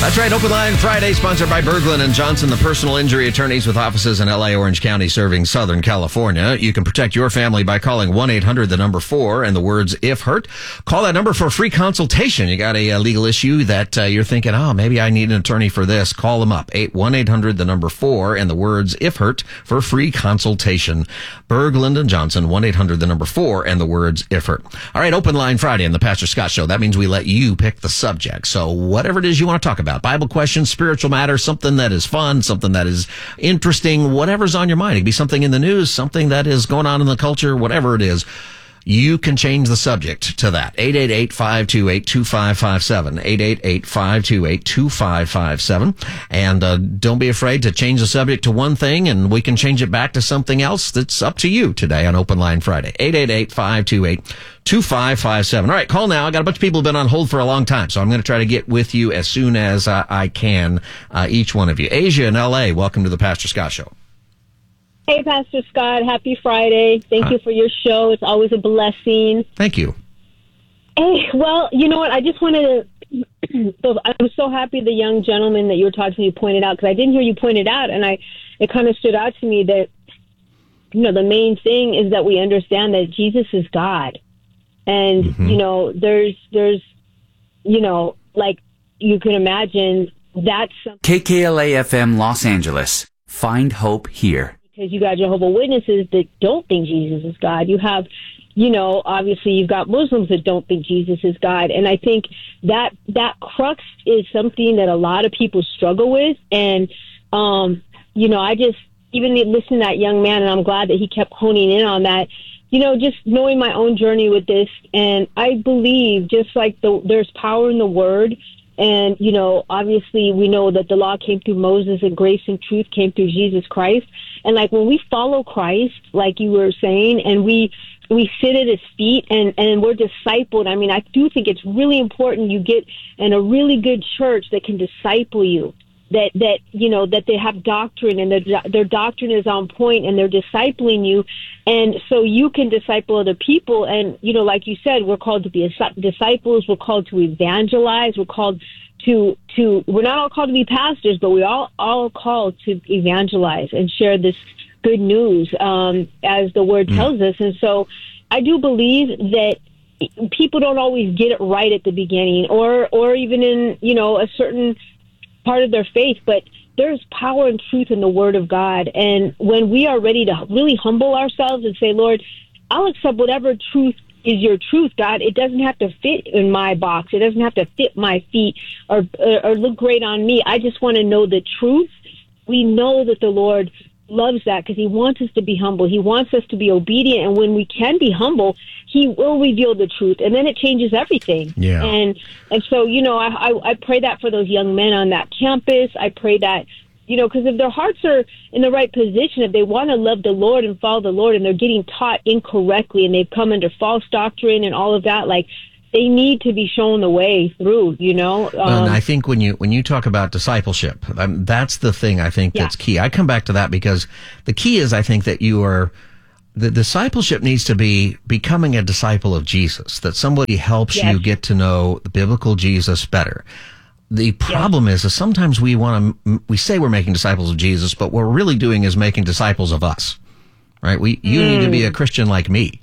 That's right. Open Line Friday, sponsored by Berglund and Johnson, the personal injury attorneys with offices in L.A., Orange County, serving Southern California. You can protect your family by calling 1-800-4 and the words "if hurt." Call that number for a free consultation. You got a legal issue that you're thinking, maybe I need an attorney for this. Call them up. 1-800-4 and the words "if hurt" for a free consultation. Berglund and Johnson, 1-800-4 and the words "if hurt." All right, Open Line Friday on the Pastor Scott Show. That means we let you pick the subject. So whatever it is you want to talk about, Bible questions, spiritual matters, something that is fun, something that is interesting, whatever's on your mind. It could be something in the news, something that is going on in the culture, whatever it is. You can change the subject to that. 888-528-2557. 888-528-2557. And don't be afraid to change the subject to one thing, and we can change it back to something else. That's up to you today on Open Line Friday. 888-528-2557. All right, call now. I got a bunch of people who've been on hold for a long time, so I'm going to try to get with you as soon as I can, each one of you. Asia in L.A., welcome to the Pastor Scott Show. Hey, Pastor Scott. Happy Friday. Thank you for your show. It's always a blessing. Thank you. Hey, well, you know what? I just wanted to... I'm so happy the young gentleman that you were talking to, you pointed out, because I didn't hear you point it out, and it kind of stood out to me that, the main thing is that we understand that Jesus is God. And, there's, like you can imagine, that's something... KKLA-FM Los Angeles. Find hope here. Because you got Jehovah's Witnesses that don't think Jesus is God. You have, obviously you've got Muslims that don't think Jesus is God. And I think that crux is something that a lot of people struggle with. And, I just, even listening to that young man, and I'm glad that he kept honing in on that, just knowing my own journey with this. And I believe just like there's power in the word. And, obviously we know that the law came through Moses and grace and truth came through Jesus Christ. And like when we follow Christ, like you were saying, and we sit at his feet and we're discipled. I mean, I do think it's really important you get in a really good church that can disciple you, that they have doctrine and their doctrine is on point and they're discipling you. And so you can disciple other people. And, like you said, we're called to be disciples. We're called to evangelize. We're called to we're not all called to be pastors, but we all called to evangelize and share this good news, as the word tells us. And so I do believe that people don't always get it right at the beginning or even in, a certain part of their faith, but there's power and truth in the word of God. And when we are ready to really humble ourselves and say, Lord, I'll accept whatever truth is your truth, God. It doesn't have to fit in my box. It doesn't have to fit my feet or look great on me. I just want to know the truth. We know that the Lord loves that because he wants us to be humble. He wants us to be obedient. And when we can be humble, he will reveal the truth. And then it changes everything. Yeah. And so, I pray that for those young men on that campus. I pray that, because if their hearts are in the right position, if they want to love the Lord and follow the Lord and they're getting taught incorrectly and they've come under false doctrine and all of that, like, they need to be shown the way through, And I think when you talk about discipleship, that's the thing I think that's key. I come back to that because the key is I think that the discipleship needs to be becoming a disciple of Jesus, that somebody helps you get to know the biblical Jesus better. The problem is sometimes we say we're making disciples of Jesus, but what we're really doing is making disciples of us, right? You need to be a Christian like me.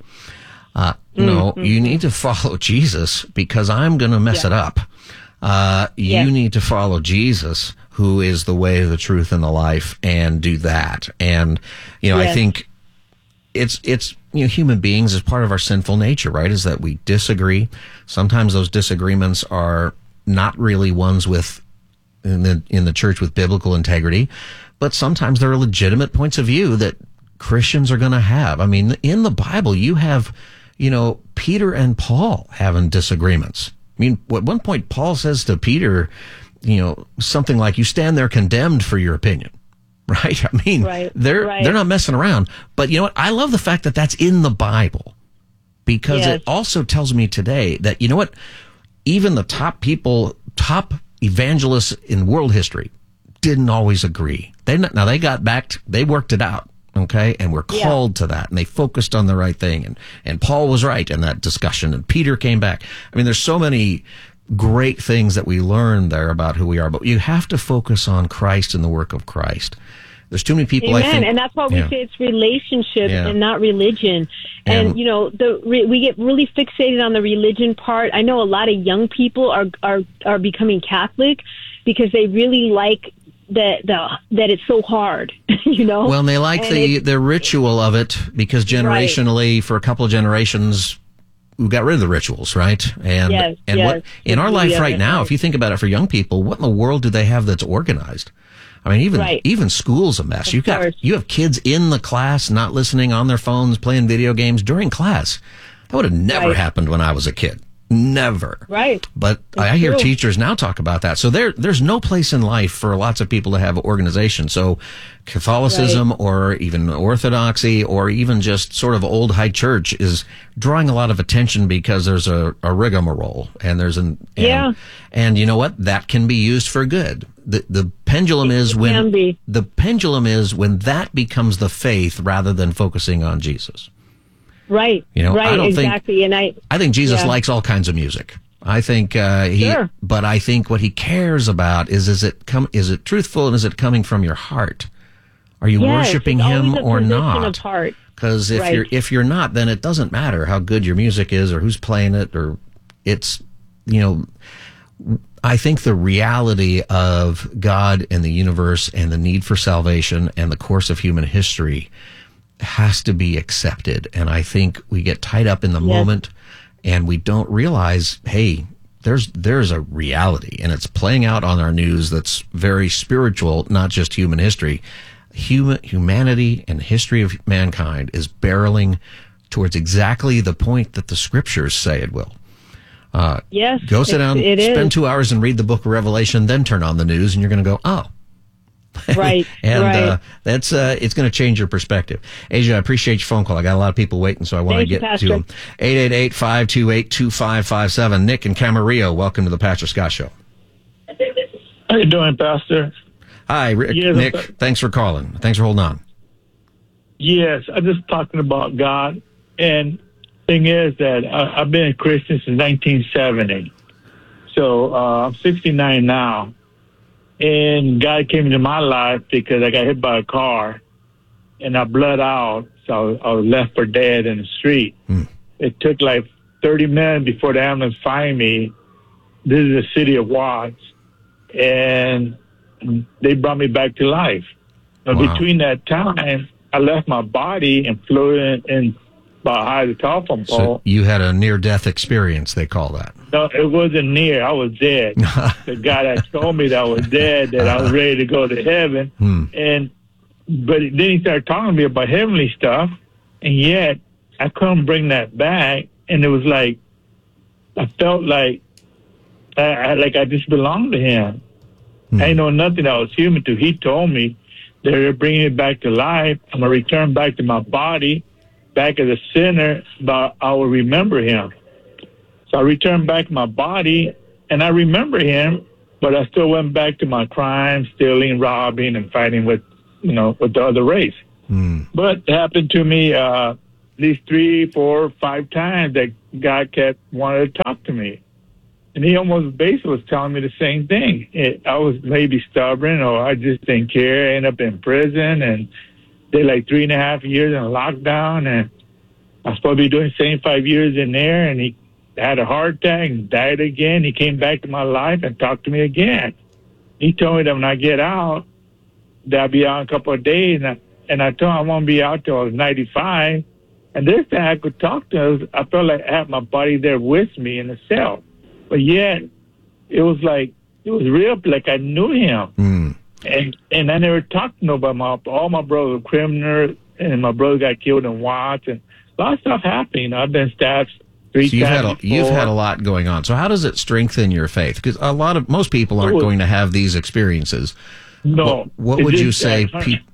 No, you need to follow Jesus because I'm going to mess it up. You need to follow Jesus, who is the way, the truth, and the life, and do that. And, I think it's human beings, as part of our sinful nature, right, is that we disagree. Sometimes those disagreements are not really ones in the church with biblical integrity, but sometimes there are legitimate points of view that Christians are going to have. I mean, in the Bible, you have, Peter and Paul having disagreements. I mean, at one point, Paul says to Peter, something like, you stand there condemned for your opinion, right? I mean, they're not messing around. But you know what? I love the fact that that's in the Bible because it also tells me today that, even the top evangelists in world history didn't always agree. They worked it out. Okay. And we're called to that. And they focused on the right thing. And Paul was right in that discussion. And Peter came back. I mean, there's so many great things that we learn there about who we are, but you have to focus on Christ and the work of Christ. There's too many people, Amen. I think. And that's why we say it's relationship and not religion. And you know, we get really fixated on the religion part. I know a lot of young people are becoming Catholic because they really like that it's so hard, you know? Well, and they like the ritual of it because generationally, for a couple of generations, we got rid of the rituals, right? And what in our life right now, if you think about it for young people, what in the world do they have that's organized? I mean, even school's a mess. You have kids in the class not listening, on their phones, playing video games during class. That would have never happened when I was a kid. Never. Right. But I hear teachers now talk about that. So there's no place in life for lots of people to have organization. So Catholicism or even Orthodoxy or even just sort of old high church is drawing a lot of attention because there's a rigmarole and and you know what? That can be used for good. The pendulum is when that becomes the faith rather than focusing on Jesus. Right. You know, right. Exactly. And I think Jesus likes all kinds of music. I think but I think what he cares about is it truthful and is it coming from your heart? Are you worshiping him or not? Because if you're not, then it doesn't matter how good your music is or who's playing it or it's, you know, I think the reality of God and the universe and the need for salvation and the course of human history has to be accepted. And I think we get tied up in the moment and we don't realize, hey, there's a reality and it's playing out on our news that's very spiritual, not just human history. Humanity and history of mankind is barreling towards exactly the point that the scriptures say it will. Go sit down, spend 2 hours and read the book of Revelation, then turn on the news and you're going to go, oh. Right. And that's it's going to change your perspective. Asia, I appreciate your phone call. I got a lot of people waiting, so I want to get to them. 888-528-2557. Nick in Camarillo, welcome to the Pastor Scott Show. How you doing, Pastor? Hi, Nick. Thanks for calling. Thanks for holding on. Yes, I'm just talking about God. And thing is that I've been a Christian since 1970. So I'm 69 now. And God came into my life because I got hit by a car and I bled out. So I was left for dead in the street. It took like 30 minutes before the ambulance found me. This is the city of Watts. And they brought me back to life. But between that time, I left my body and floated in about high the telephone pole. So you had a near-death experience, they call that. No, it wasn't near. I was dead. The guy that told me that I was dead, that I was ready to go to heaven. But then he started talking to me about heavenly stuff, and yet I couldn't bring that back. And it was like, I felt like I just belonged to him. I didn't know nothing I was human to. He told me that they're bringing me back to life. I'm going to return back to my body, back as a sinner, but I will remember him. So I returned back to my body, and I remember him, but I still went back to my crime, stealing, robbing, and fighting with the other race. But it happened to me at least 3, 4, 5 times that God kept wanting to talk to me. And he almost basically was telling me the same thing. I was maybe stubborn or I just didn't care. I ended up in prison and did like 3.5 years in lockdown. And I was supposed to be doing the same 5 years in there. And he had a heart attack and died again. He came back to my life and talked to me again. He told me that when I get out, that I'll be out in a couple of days. And I told him I won't be out till I was 95. And this time I could talk to him. I felt like I had my body there with me in the cell. But yet, it was real, like I knew him. And I never talked to nobody. All my brothers were criminals, and my brother got killed in Watts, and a lot of stuff happened. I've been stabbed 3 times. You've had a lot going on. So how does it strengthen your faith? Because most people aren't going to have these experiences. No. What would you say?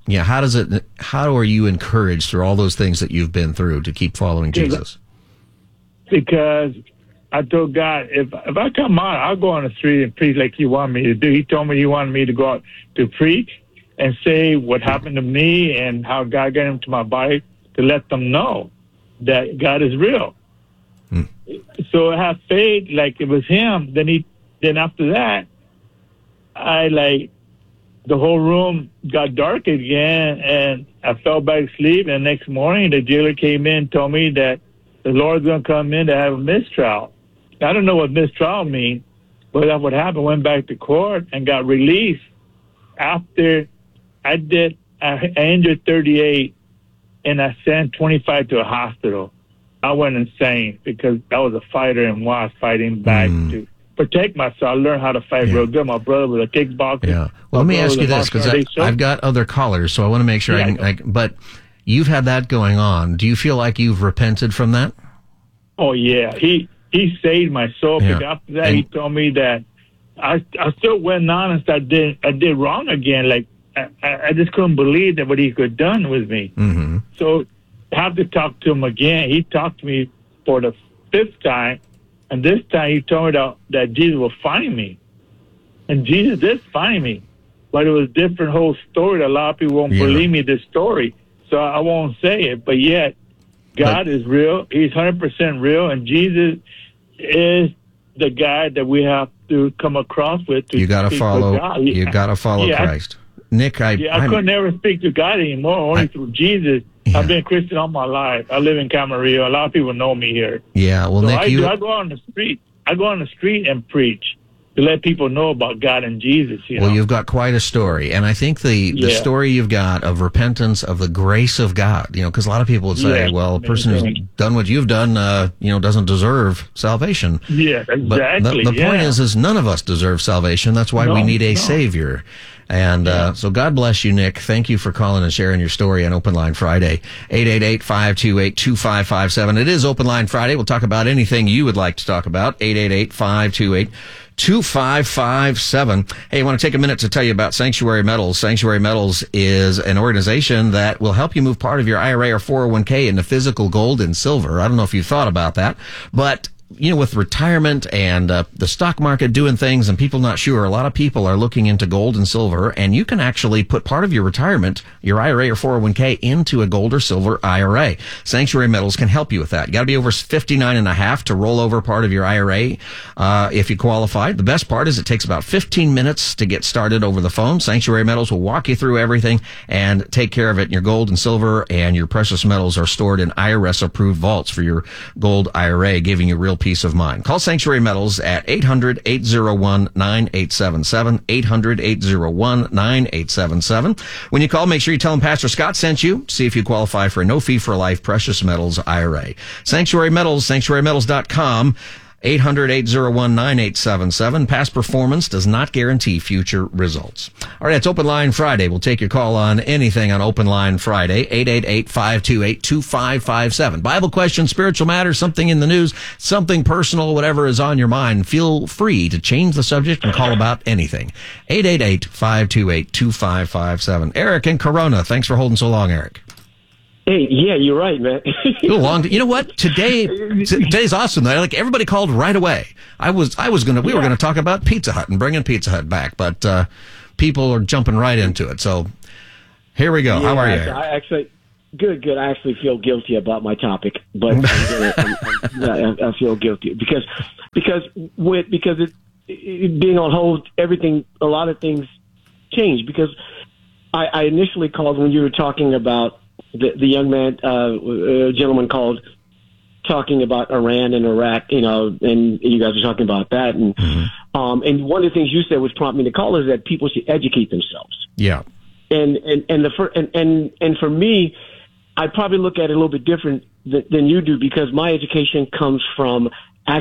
How are you encouraged through all those things that you've been through to keep following Jesus? Because I told God, if I come out, I'll go on the street and preach like you want me to do. He told me he wanted me to go out to preach and say what happened to me and how God got into my body to let them know that God is real. So I have faith like it was him. Then he then after that, the whole room got dark again, and I fell back asleep. And the next morning, the jailer came in and told me that the Lord's going to come in to have a mistrial. I don't know what mistrial means, but that's what happened. Went back to court and got released after I injured 38, and I sent 25 to a hospital. I went insane because I was a fighter and was fighting back to protect myself. I learned how to fight real good. My brother was a kickboxer. Yeah. Well, let me ask you this, because I've got other callers, so I want to make sure but you've had that going on. Do you feel like you've repented from that? Oh, yeah. He saved my soul. Because after that, he told me that I still went on and I did wrong again. Like, I just couldn't believe that what he could have done with me. Mm-hmm. So I have to talk to him again. He talked to me for the 5th time, and this time he told me that Jesus will find me. And Jesus did find me. But it was a different whole story. A lot of people won't believe me this story, so I won't say it. But yet, God is real. He's 100% real, and Jesus is the guy that we have to come across with. You got to follow. You got to follow Christ. Nick, I could never speak to God anymore, only through Jesus. I've been a Christian all my life. I live in Camarillo. A lot of people know me here. Yeah, well, so Nick, I go on the street. I go on the street and preach to let people know about God and Jesus. Well, you've got quite a story, and I think the story you've got of repentance, of the grace of God. Because a lot of people would say, "Well, a person who's done what you've done, doesn't deserve salvation." Yeah, exactly. But the point is none of us deserve salvation. That's why we need a Savior. And so God bless you, Nick. Thank you for calling and sharing your story on Open Line Friday. 888-528-2557. It is Open Line Friday. We'll talk about anything you would like to talk about. 888-528-2557. Hey, I want to take a minute to tell you about Sanctuary Metals. Sanctuary Metals is an organization that will help you move part of your IRA or 401k into physical gold and silver. I don't know if you thought about that, but with retirement and the stock market doing things and people not sure, a lot of people are looking into gold and silver, and you can actually put part of your retirement, your IRA or 401k, into a gold or silver IRA. Sanctuary Metals can help you with that. You got to be over 59 and a half to roll over part of your IRA if you qualify. The best part is it takes about 15 minutes to get started over the phone. Sanctuary Metals will walk you through everything and take care of it. And your gold and silver and your precious metals are stored in IRS-approved vaults for your gold IRA, giving you real peace of mind. Call Sanctuary Metals at 800-801-9877, 800-801-9877. When you call, make sure you tell them Pastor Scott sent you. See if you qualify for a no-fee-for-life precious metals IRA. Sanctuary Metals, sanctuarymetals.com. 800-801-9877. Past performance does not guarantee future results. All right, it's Open Line Friday. We'll take your call on anything on Open Line Friday. 888-528-2557. Bible questions, spiritual matters, something in the news, something personal, whatever is on your mind. Feel free to change the subject and call about anything. 888-528-2557. Eric in Corona. Thanks for holding so long, Eric. Hey, yeah, you're right, man. You know what? Today's awesome. Like, everybody called right away. We were going to talk about Pizza Hut and bringing Pizza Hut back, but people are jumping right into it. So here we go. Yeah, how are you? Good. I actually feel guilty about my topic, but I feel guilty because it being on hold, a lot of things changed because I initially called when you were talking about the young man, gentleman called talking about Iran and Iraq, and you guys were talking about that. And, and one of the things you said was prompt me to call is that people should educate themselves. Yeah. And for me, I probably look at it a little bit different than you do because my education comes from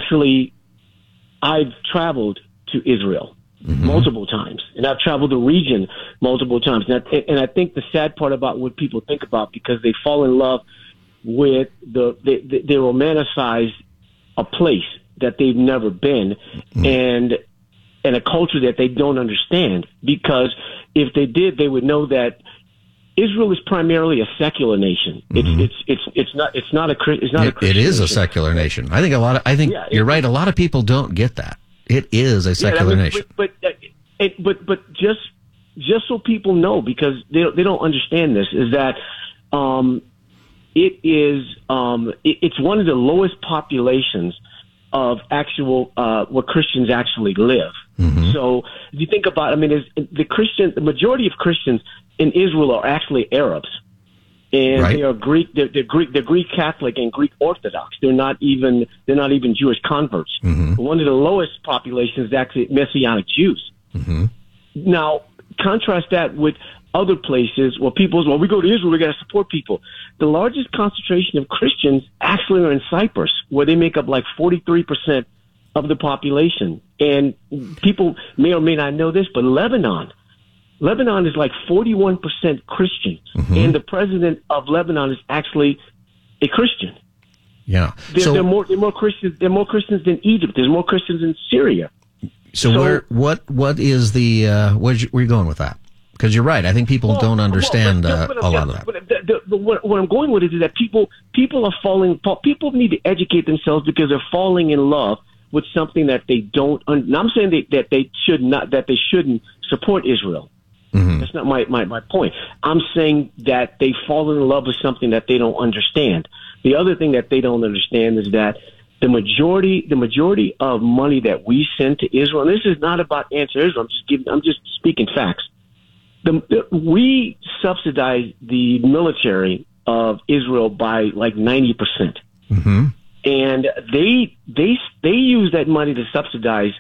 I've traveled to Israel. Multiple times, and I've traveled the region multiple times, and I think the sad part about what people think about because they fall in love with they romanticize a place that they've never been and a culture that they don't understand. Because if they did, they would know that Israel is primarily a secular nation. It's not a Christian. It is a secular nation. I think you're right. A lot of people don't get that. It is a secular nation. But just so people know, because they don't understand this, is that it's one of the lowest populations of actual where Christians actually live. So if you think about, I mean, the majority of Christians in Israel are actually Arabs, and they are Greek. They're Greek Catholic and Greek Orthodox. They're not even Jewish converts. One of the lowest populations is actually Messianic Jews. Now, contrast that with other places where people say, well, we go to Israel, we got to support people. The largest concentration of Christians actually are in Cyprus, where they make up like 43% of the population. And people may or may not know this, but Lebanon is like 41% Christian. And the president of Lebanon is actually a Christian. Yeah. There are more Christians than Egypt. There's more Christians in Syria. So what is the, where are you going with that? Because you're right. I think people don't understand a lot of that. But what I'm going with is that people are falling. People need to educate themselves because they're falling in love with something that they don't. And I'm saying that they should not. That they shouldn't support Israel. That's not my point. I'm saying that they fall in love with something that they don't understand. The other thing that they don't understand is that the majority of money that we send to Israel. And this is not about anti-Israel. I'm just speaking facts. We subsidize the military of Israel by like 90%, and they use that money to subsidize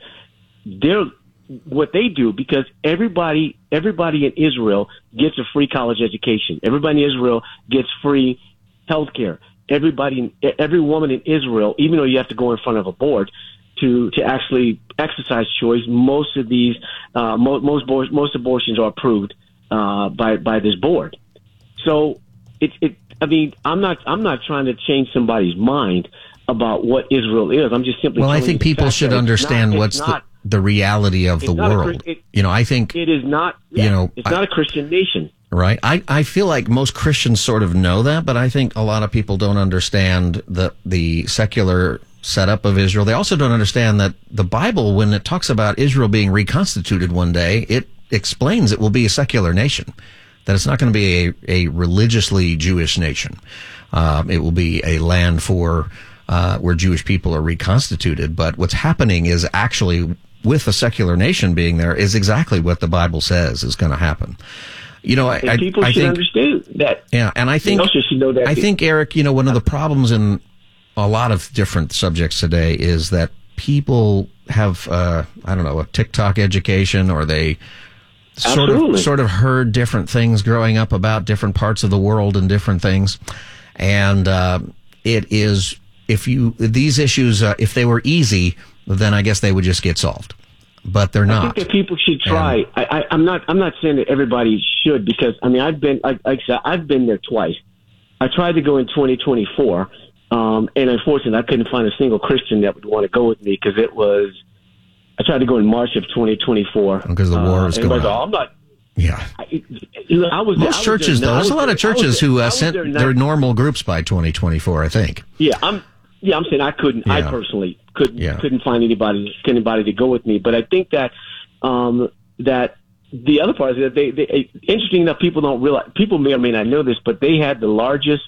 what they do, because everybody in Israel gets a free college education. Everybody in Israel gets free health care. Every woman in Israel, even though you have to go in front of a board to actually exercise choice, most of these most abortions are approved by this board. So I mean, I'm not trying to change somebody's mind about what Israel is. I'm just simply. Well, I think people should understand what's the reality of the world. I think it is not. Yeah, it's not a Christian nation. Right. I feel like most Christians sort of know that, but I think a lot of people don't understand the secular setup of Israel. They also don't understand that the Bible, when it talks about Israel being reconstituted one day, it explains it will be a secular nation, that it's not going to be a religiously Jewish nation. It will be a land for where Jewish people are reconstituted. But what's happening is actually, with a secular nation being there, is exactly what the Bible says is going to happen. People should understand that. Yeah, and I think should know that. I think, Eric, one of the problems in a lot of different subjects today is that people have a TikTok education, or they sort of heard different things growing up about different parts of the world and different things. And it is, these issues, if they were easy, then I guess they would just get solved. But they're not. I think that people should try. I'm not saying that everybody should, because I've been, like I said, I've been there twice. I tried to go in 2024, and unfortunately, I couldn't find a single Christian that would want to go with me, because I tried to go in March of 2024 because the war was going on. I'm not. Yeah. Most churches, though. There's a lot of churches who sent their normal groups by 2024, I think. I'm saying I couldn't. Yeah. I personally couldn't find anybody to go with me. But I think that that the other part is that they interesting enough, people don't realize. People may or may not know this, but they had the largest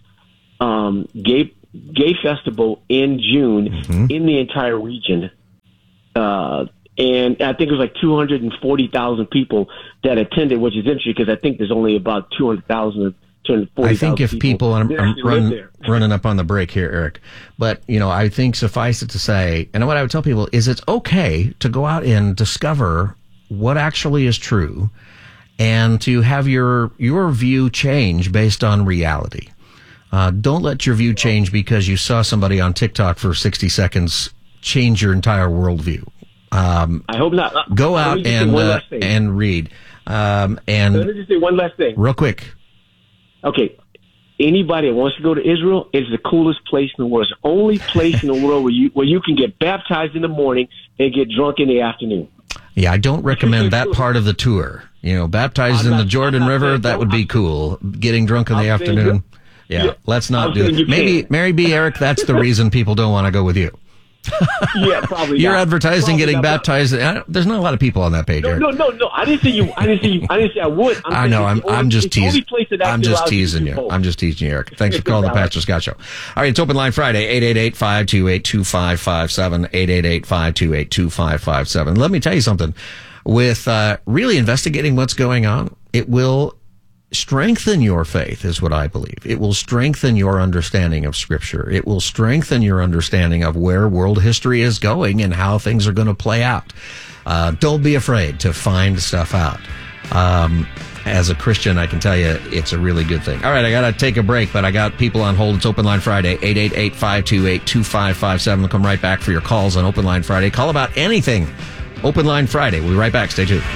gay festival in June in the entire region. And I think it was like 240,000 people that attended, which is interesting because I think there's only about 200,000 or 240,000 I think if people, and I'm running up on the break here, Eric, but, I think suffice it to say, and what I would tell people is it's okay to go out and discover what actually is true and to have your view change based on reality. Don't let your view change because you saw somebody on TikTok for 60 seconds change your entire worldview. I hope not. Go out and read. Let me just say one last thing. Real quick. Okay. Anybody that wants to go to Israel, it's the coolest place in the world. It's the only place in the world where you can get baptized in the morning and get drunk in the afternoon. Yeah, I don't recommend that part of the tour. Baptized in the Jordan River, that would be cool. Getting drunk in the afternoon. Yeah, let's not do it. Maybe, Mary B. Eric, that's the reason people don't want to go with you. Yeah, probably. You're not. advertising Probably getting not. baptized. There's not a lot of people on that page. No, Eric. no. I didn't say you. I didn't say I would. I know. I'm just teasing. I'm just teasing you. Post. I'm just teasing you, Eric. Thanks for calling the Pastor Scott Show. All right, it's Open Line Friday, 888-528-2557, 888-528-2557. Let me tell you something. With really investigating what's going on, it will strengthen your faith, is what I believe. It will strengthen your understanding of Scripture. It will strengthen your understanding of where world history is going and how things are going to play out. Don't be afraid to find stuff out. As a Christian, I can tell you it's a really good thing. All right, I got to take a break, but I got people on hold. It's Open Line Friday, 888-528-2557. We'll come right back for your calls on Open Line Friday. Call about anything. Open Line Friday. We'll be right back. Stay tuned.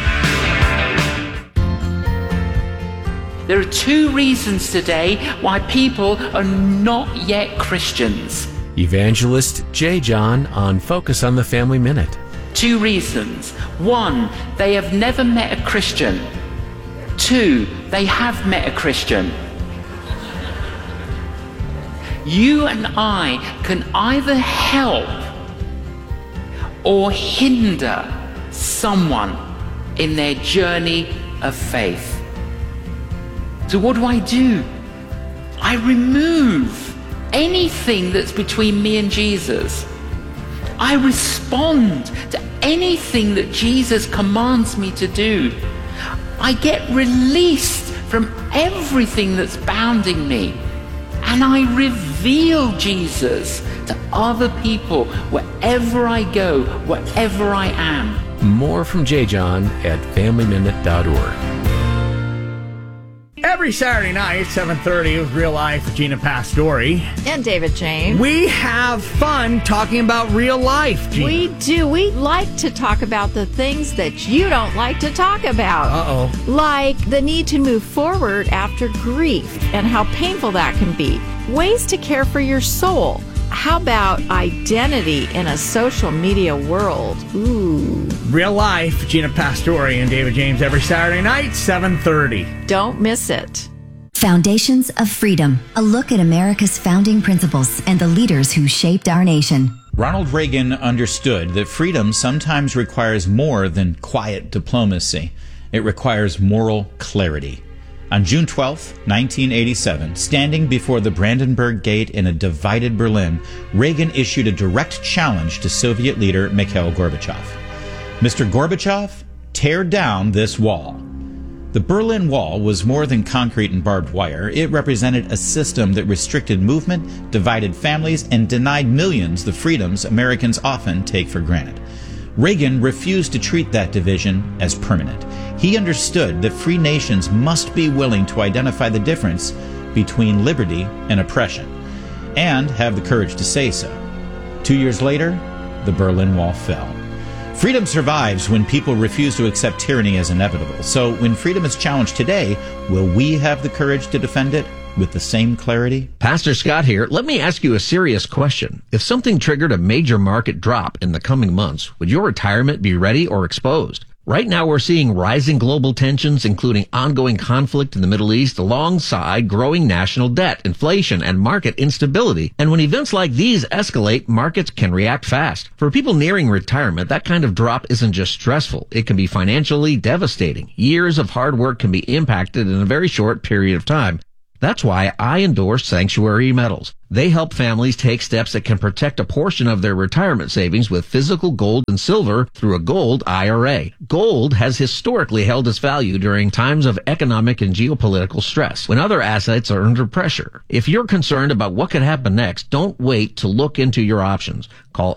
There are 2 reasons today why people are not yet Christians. Evangelist J. John on Focus on the Family Minute. 2 reasons. 1, they have never met a Christian. 2, they have met a Christian. You and I can either help or hinder someone in their journey of faith. So what do? I remove anything that's between me and Jesus. I respond to anything that Jesus commands me to do. I get released from everything that's bounding me. And I reveal Jesus to other people wherever I go, wherever I am. More from J. John at FamilyMinute.org. Every Saturday night, 7:30 with Real Life, Gina Pastore. And David James. We have fun talking about real life, Gina. We do. We like to talk about the things that you don't like to talk about. Uh-oh. Like the need to move forward after grief and how painful that can be. Ways to care for your soul. How about identity in a social media world? Ooh. Real Life, Gina Pastore and David James every Saturday night, 7:30. Don't miss it. Foundations of Freedom, a look at America's founding principles and the leaders who shaped our nation. Ronald Reagan understood that freedom sometimes requires more than quiet diplomacy. It requires moral clarity. On June 12, 1987, standing before the Brandenburg Gate in a divided Berlin, Reagan issued a direct challenge to Soviet leader Mikhail Gorbachev. Mr. Gorbachev, tear down this wall. The Berlin Wall was more than concrete and barbed wire. It represented a system that restricted movement, divided families, and denied millions the freedoms Americans often take for granted. Reagan refused to treat that division as permanent. He understood that free nations must be willing to identify the difference between liberty and oppression, and have the courage to say so. 2 years later, the Berlin Wall fell. Freedom survives when people refuse to accept tyranny as inevitable. So when freedom is challenged today, will we have the courage to defend it with the same clarity? Pastor Scott here. Let me ask you a serious question. If something triggered a major market drop in the coming months, would your retirement be ready or exposed? Right now, we're seeing rising global tensions, including ongoing conflict in the Middle East, alongside growing national debt, inflation, and market instability. And when events like these escalate, markets can react fast. For people nearing retirement, that kind of drop isn't just stressful. It can be financially devastating. Years of hard work can be impacted in a very short period of time. That's why I endorse Sanctuary Metals. They help families take steps that can protect a portion of their retirement savings with physical gold and silver through a gold IRA. Gold has historically held its value during times of economic and geopolitical stress, when other assets are under pressure. If you're concerned about what could happen next, don't wait to look into your options. Call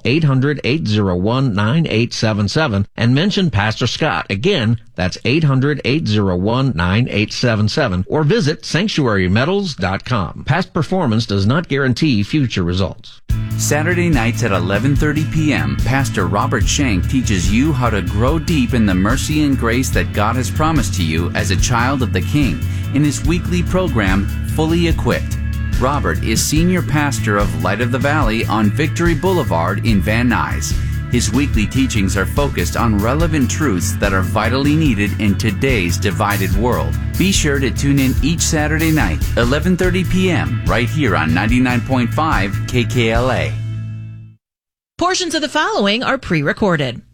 800-801-9877 and mention Pastor Scott. Again, that's 800-801-9877, or visit sanctuarymetals.com. Past performance does not guarantee future results. Saturday nights at 11:30 p.m., Pastor Robert Shank teaches you how to grow deep in the mercy and grace that God has promised to you as a child of the King in his weekly program, Fully Equipped. Robert is senior pastor of Light of the Valley on Victory Boulevard in Van Nuys. His weekly teachings are focused on relevant truths that are vitally needed in today's divided world. Be sure to tune in each Saturday night, 11:30 p.m., right here on 99.5 KKLA. Portions of the following are pre-recorded.